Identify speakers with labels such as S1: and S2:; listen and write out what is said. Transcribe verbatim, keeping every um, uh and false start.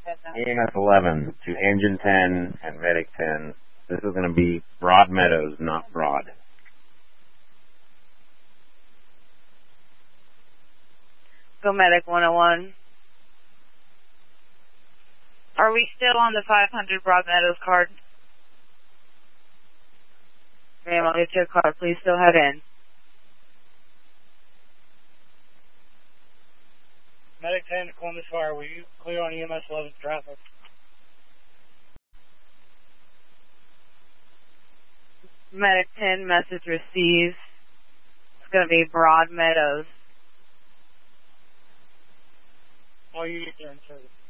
S1: E M S eleven to Engine ten and Medic ten. This is going to be Broad Meadows, not Broad.
S2: Go Medic one oh one. Are we still on the five hundred Broad Meadows card? Ma'am, I'll get your card. Please still head in.
S3: Medic ten to Columbus Fire, will you clear on E M S eleven traffic?
S2: Medic ten, message received. It's going to be Broad Meadows.
S3: All units are in service.